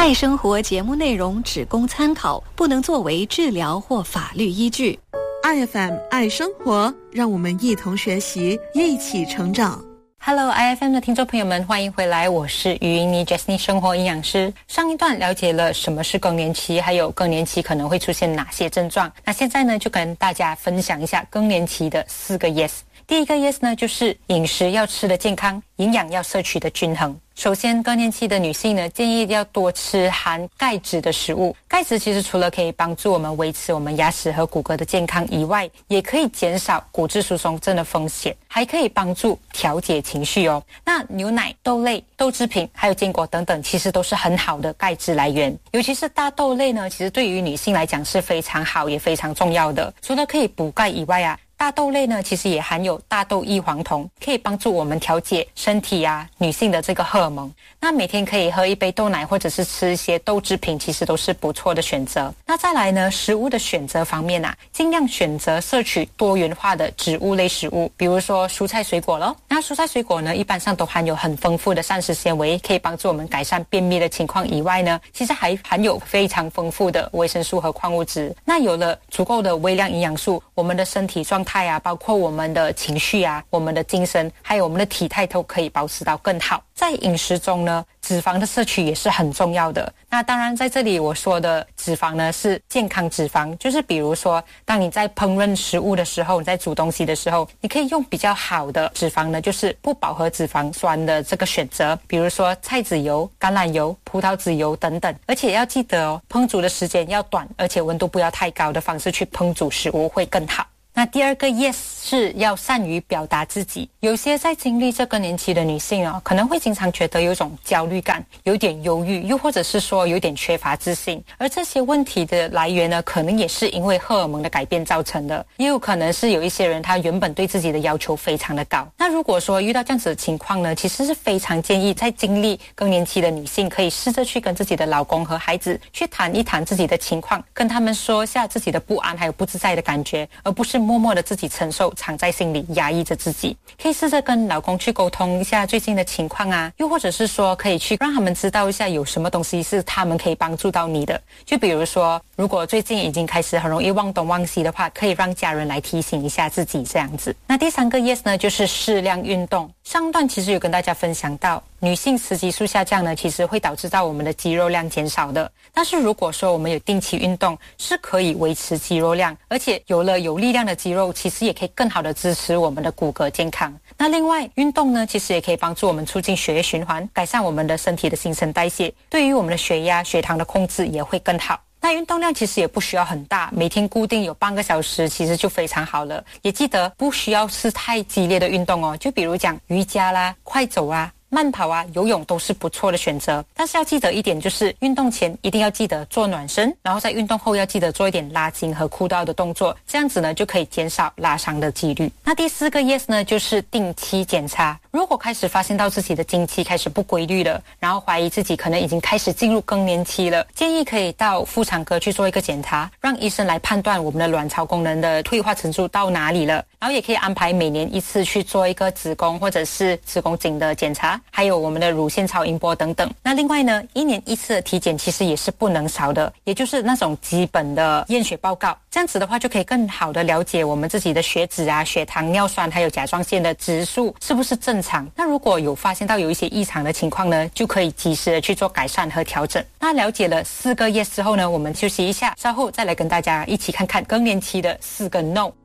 爱生活节目内容只供参考，不能作为治疗或法律依据。 IFM 爱生活，让我们一同学习，一起成长。 Hello IFM 的听众朋友们，欢迎回来，我是于英妮 Jessie 生活营养师。上一段了解了什么是更年期，还有更年期可能会出现哪些症状。那现在呢，就跟大家分享一下更年期的4个 yes。第一个 yes 呢，就是饮食要吃的健康，营养要摄取的均衡。首先，更年期的女性呢，建议要多吃含钙质的食物。钙质其实除了可以帮助我们维持我们牙齿和骨骼的健康以外，也可以减少骨质疏松症的风险，还可以帮助调节情绪哦。那牛奶、豆类、豆制品还有坚果等等，其实都是很好的钙质来源。尤其是大豆类呢，其实对于女性来讲是非常好也非常重要的。除了可以补钙以外啊，大豆类呢，其实也含有大豆异黄酮，可以帮助我们调节身体女性的这个荷尔蒙。那每天可以喝一杯豆奶，或者是吃一些豆制品，其实都是不错的选择。那再来呢，食物的选择方面尽量选择摄取多元化的植物类食物，比如说蔬菜水果咯。那蔬菜水果呢，一般上都含有很丰富的膳食纤维，可以帮助我们改善便秘的情况以外呢，其实还含有非常丰富的维生素和矿物质。那有了足够的微量营养素，我们的身体状态包括我们的情绪我们的精神还有我们的体态都可以保持到更好。在饮食中呢，脂肪的摄取也是很重要的。那当然在这里我说的脂肪呢，是健康脂肪，就是比如说当你在烹饪食物的时候，你在煮东西的时候，你可以用比较好的脂肪呢，就是不饱和脂肪酸的这个选择，比如说菜籽油、橄榄油、葡萄籽油等等。而且要记得烹煮的时间要短，而且温度不要太高的方式去烹煮食物会更好。那第二个 yes 是要善于表达自己。有些在经历这更年期的女性可能会经常觉得有一种焦虑感，有点忧郁，又或者是说有点缺乏自信。而这些问题的来源呢，可能也是因为荷尔蒙的改变造成的，也有可能是有一些人他原本对自己的要求非常的高。那如果说遇到这样子的情况呢，其实是非常建议在经历更年期的女性可以试着去跟自己的老公和孩子去谈一谈自己的情况，跟他们说一下自己的不安还有不自在的感觉，而不是默默的自己承受，藏在心里压抑着自己。可以试着跟老公去沟通一下最近的情况又或者是说可以去让他们知道一下有什么东西是他们可以帮助到你的。就比如说如果最近已经开始很容易忘东忘西的话，可以让家人来提醒一下自己这样子。那第三个 yes 呢，就是适量运动。上段其实有跟大家分享到，女性雌激素下降呢，其实会导致到我们的肌肉量减少的。但是如果说我们有定期运动，是可以维持肌肉量，而且有了有力量的肌肉，其实也可以更好的支持我们的骨骼健康。那另外运动呢，其实也可以帮助我们促进血液循环，改善我们的身体的新陈代谢，对于我们的血压、血糖的控制也会更好。那运动量其实也不需要很大，每天固定有半个小时其实就非常好了。也记得不需要是太激烈的运动就比如讲瑜伽啦、快走慢跑游泳都是不错的选择。但是要记得一点，就是运动前一定要记得做暖身，然后在运动后要记得做一点拉筋和酷道的动作，这样子呢就可以减少拉伤的几率。那第4个 yes 呢，就是定期检查。如果开始发现到自己的经期开始不规律了，然后怀疑自己可能已经开始进入更年期了，建议可以到妇产科去做一个检查，让医生来判断我们的卵巢功能的退化程度到哪里了。然后也可以安排每年1次去做一个子宫或者是子宫颈的检查，还有我们的乳腺超音波等等。那另外呢，1年1次的体检其实也是不能少的，也就是那种基本的验血报告。这样子的话就可以更好的了解我们自己的血脂血糖、尿酸还有甲状腺的指数是不是正常。那如果有发现到有一些异常的情况呢，就可以及时的去做改善和调整。那了解了4个 yes 之后呢，我们休息一下，稍后再来跟大家一起看看更年期的4个 no。